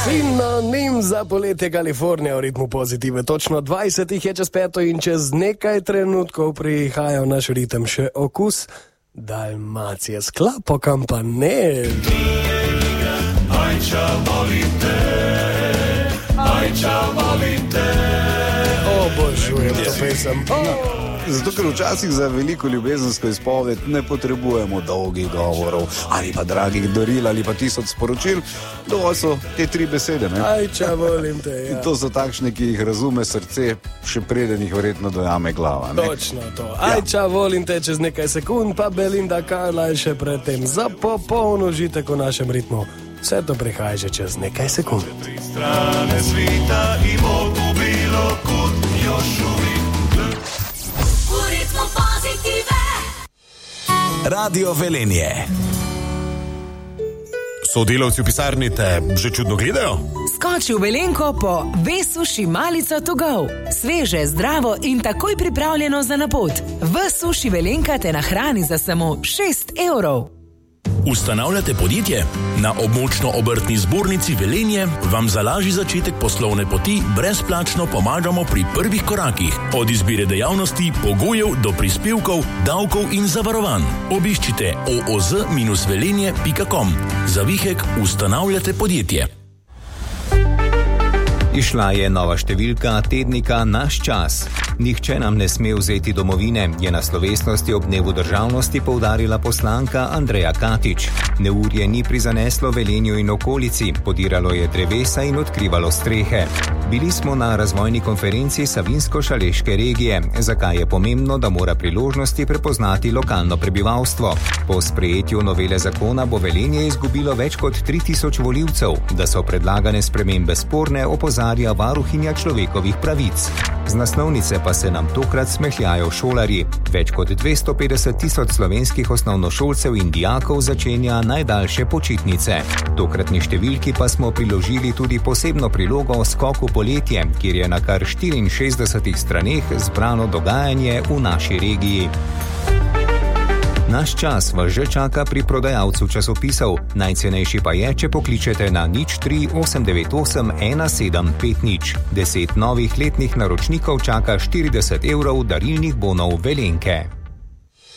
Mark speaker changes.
Speaker 1: Sinonim za poletje Kalifornija v ritmu pozitive. Točno 20 je čez 5 in čez nekaj trenutkov prihaja v naš ritem še okus Dalmacije. Sklapo Campanel. Ajča volim te. Obožujem to pesem.
Speaker 2: Zato, ker včasih za veliko ljubezensko izpoved ne potrebujemo dolgih govorov ali pa dragih daril ali pa 1000 sporočil, dovolj so te 3 besede. Ne?
Speaker 1: Ajča volim te, ja.
Speaker 2: In to so takšne, ki jih razume srce, še preden jih verjetno dojame glava. Ne?
Speaker 1: Točno to. Ajča volim te čez nekaj sekund, pa Belinda Carlisle še predtem za popoln užitek v našem ritmu. Vse to prihaja že čez nekaj sekund. Strane svita in Bogu bilo kut još uvijek.
Speaker 3: Radio Velenje. Sodelavci v pisarni te že čudno gledajo?
Speaker 4: Skoči v Velenko po V-Suši malico to go. Sveže, zdravo in takoj pripravljeno za na pot. V-Suši Velenka te nahrani za samo 6 evrov.
Speaker 5: Ustanavljate podjetje? Na območno-obrtni zbornici Velenje vam za lažji začetek poslovne poti brezplačno pomagamo pri prvih korakih. Od izbire dejavnosti, pogojev do prispevkov, davkov in zavarovanj. Obiščite ooz-velenje.com. Za vihek ustanavljate podjetje.
Speaker 6: Išla je nova številka tednika Naš čas. Nihče nam ne sme vzeti domovine, je na slovesnosti ob dnevu državnosti poudarila poslanka Andreja Katič. Neurje ni prizaneslo Velenju in okolici, podiralo je drevesa in odkrivalo strehe. Bili smo na razvojni konferenci Savinjsko-Šaleške regije, zakaj je pomembno, da mora priložnosti prepoznati lokalno prebivalstvo. Po sprejetju novele zakona bo Velenje izgubilo več kot 3000 volivcev, da so predlagane spremembe sporne, opozarja varuhinja človekovih pravic. Z naslovnice pa se nam tokrat smehljajo šolarji. Več kot 250 000 slovenskih osnovnošolcev in dijakov začenja najdaljše počitnice. Tokratni številki pa smo priložili tudi posebno prilogo Skok v poletje, kjer je na kar 64 straneh zbrano dogajanje v naši regiji. Naš čas vas že čaka pri prodajalcu časopisov. Najcenejši pa je, če pokličete na 03 898 1750. 10 novih letnih naročnikov čaka 40 evrov darilnih bonov Velenke.